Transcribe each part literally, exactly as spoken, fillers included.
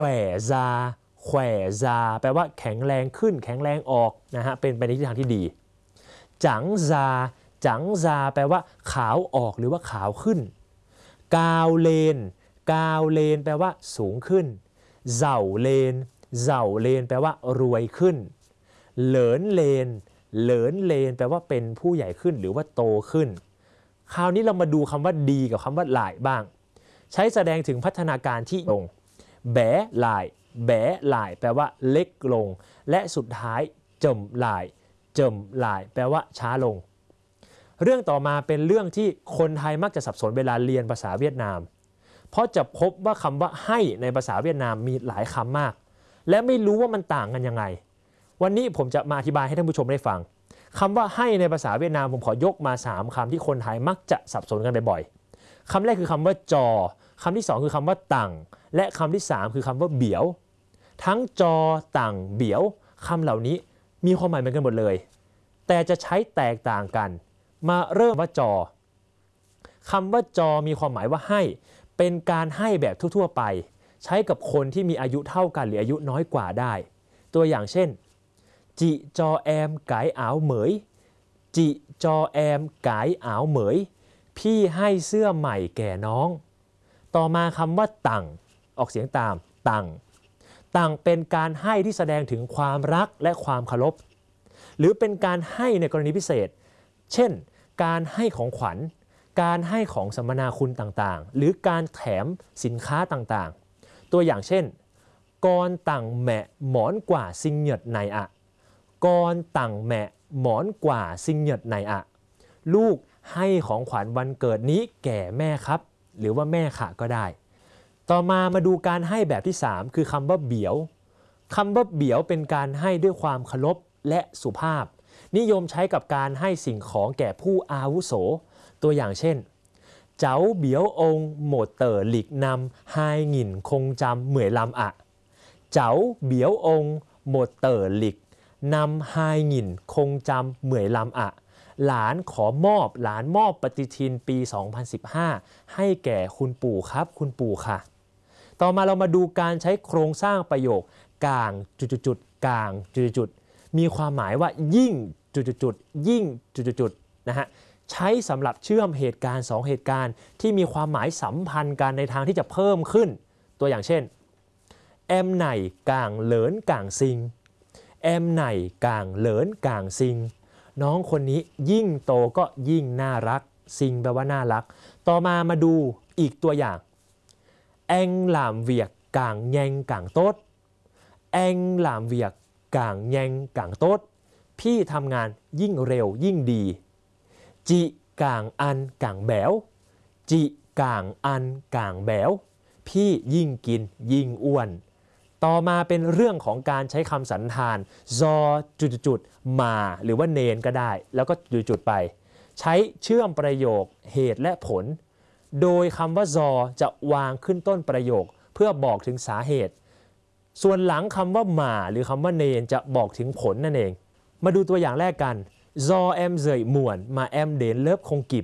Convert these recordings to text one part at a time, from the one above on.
แขว่ซาแขว่ซาแปลว่าแข็งแรงขึ้นแข็งแรงออกนะฮะเป็นไปในทิศทางที่ดีจังซาจังซาแปลว่าขาวออกหรือว่าขาวขึ้นกาวเลนกาวเลนแปลว่าสูงขึ้นเจ้าเลนเจ้าเลนแปลว่ารวยขึ้นเหลินเลนเหลินเลนแปลว่าเป็นผู้ใหญ่ขึ้นหรือว่าโตขึ้นคราวนี้เรามาดูคำว่าดีกับคำว่าหลายบ้างใช้แสดงถึงพัฒนาการที่ลงแบ๋หลายแบ๋หลายแปลว่าเล็กลงและสุดท้ายเจิมหลายเจิมหลายแปลว่าช้าลงเรื่องต่อมาเป็นเรื่องที่คนไทยมักจะสับสนเวลาเรียนภาษาเวียดนามเพราะจะพบว่าคำว่าให้ในภาษาเวียดนามมีหลายคำมากและไม่รู้ว่ามันต่างกันยังไงวันนี้ผมจะมาอธิบายให้ท่านผู้ชมได้ฟังคำว่าให้ในภาษาเวียดนามผมขอยกมาสามคำที่คนไทยมักจะสับสนกันบ่อยๆคำแรกคือคำว่าจอคำที่สองคือคำว่าตังและคำที่สามคือคำว่าเบียวทั้งจอตังเบียวคำเหล่านี้มีความหมายเหมือนกันหมดเลยแต่จะใช้แตกต่างกันมาเริ่มว่าจอคำว่าจอมีความหมายว่าให้เป็นการให้แบบทั่วๆไปใช้กับคนที่มีอายุเท่ากันหรืออายุน้อยกว่าได้ตัวอย่างเช่นจิจอแอมไก่อาวเหมยจิจอแอมไก่อาวเหมยพี่ให้เสื้อใหม่แก่น้องต่อมาคำว่าตังออกเสียงตามตังตังเป็นการให้ที่แสดงถึงความรักและความเคารพหรือเป็นการให้ในกรณีพิเศษเช่นการให้ของขวัญการให้ของสัมมนาคุณต่างๆหรือการแถมสินค้าต่างๆตัวอย่างเช่นกอนตังแมะหมอนกว่าซิงเหยียดในอะกอนตังแมะหมอนกว่าซิงเหยียดในอะลูกให้ของขวัญวันเกิดนี้แก่แม่ครับหรือว่าแม่ค่ะก็ได้ต่อมามาดูการให้แบบที่สามคือคำว่าเบียวคำว่าเบียวเป็นการให้ด้วยความเคารพและสุภาพนิยมใช้กับการให้สิ่งของแก่ผู้อาวุโสตัวอย่างเช่นเจ้าเบียวองหมดเต๋อหลีกนำไฮหงินคงจำเหมือยลำอะเจ้าเบียวองหมดเต๋อหลีกนำไฮหงินคงจำเหมือยลำอะหลานขอมอบหลานมอบปฏิทินปีสองพันสิบห้าให้แก่คุณปู่ครับคุณปู่ค่ะต่อมาเรามาดูการใช้โครงสร้างประโยคกลางจุดๆกลางจุดๆมีความหมายว่ายิ่งจุดๆยิ่งจุดๆนะฮะใช้สำหรับเชื่อมเหตุการณ์สองเหตุการณ์ที่มีความหมายสัมพันธ์กันในทางที่จะเพิ่มขึ้นตัวอย่างเช่นแอมไหนกลางเหลินกลางซิงแอมไหนกลางเหลินกลางซิงน้องคนนี้ยิ่งโตก็ยิ่งน่ารักซิงแปลว่าน่ารักต่อมามาดูอีกตัวอย่างแองหลามเวียกกลางแยงกลางโต๊ดแองหลามเวียกกลางแยงกลางโต๊ดพี่ทำงานยิ่งเร็วยิ่งดีจิกลางอันกลางแบวจิกลางอันกลางแบวพี่ยิ่งกินยิ่งอ้วนต่อมาเป็นเรื่องของการใช้คำสันธานซอจุดๆมาหรือว่าเนนก็ได้แล้วก็จุดๆไปใช้เชื่อมประโยคเหตุและผลโดยคำว่าซอจะวางขึ้นต้นประโยคเพื่อบอกถึงสาเหตุส่วนหลังคำว่ามาหรือคำว่าเนนจะบอกถึงผลนั่นเองมาดูตัวอย่างแรกกันdo em dậy muộn mà em đến lớp không kịp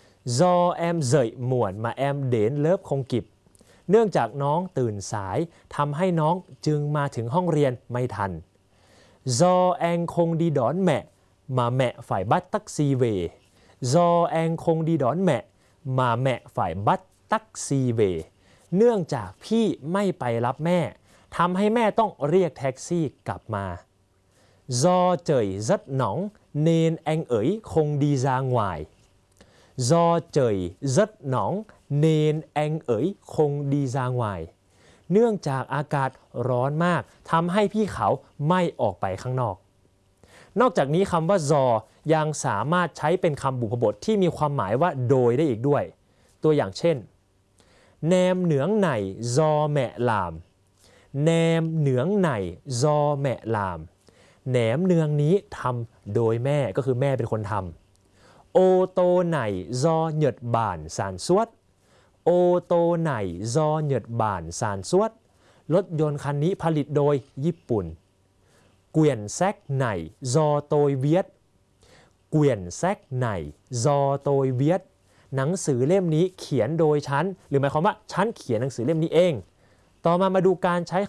do em dậy muộn mà em đến lớp không kịp เนื่องจากน้องตื่นสายทำให้น้องจึงมาถึงห้องเรียนไม่ทัน do em không đi đón mẹ mà mẹ phải bắt taxi về do em không đi đón mẹ mà mẹ phải bắt taxi về เนื่องจากพี่ไม่ไปรับแม่ทำให้แม่ต้องเรียกแท็กซี่กลับมาDo trời rất nóng nên anh ấy không đi ra ngoài. Do trời rất nóng nên anh ấy không đi ra ngoài. เนื่องจากอากาศร้อนมากทำให้พี่เขาไม่ออกไปข้างนอกนอกจากนี้คำว่า zò ยังสามารถใช้เป็นคำบุพบทที่มีความหมายว่าโดยได้อีกด้วยตัวอย่างเช่นแนมเหนืองไหน do mẹ làm แนมเหนืองไหน do mẹ làmแหนมเนืองนี้ทำโดยแม่ก็คือแม่เป็นคนทำโอโตไหน do Nhật Bản sản xuất โอโตไหน do Nhật Bản sản xuất รถยนต์คันนี้ผลิตโดยญี่ปุ่นเกวียนแซกไหน do tôi viết เกวียนแซกไหน do tôi viết หนังสือเล่มนี้เขียนโดยฉันหรือหมายความว่าฉันเขียนหนังสือเล่มนี้เองต่อมามาดูการใช้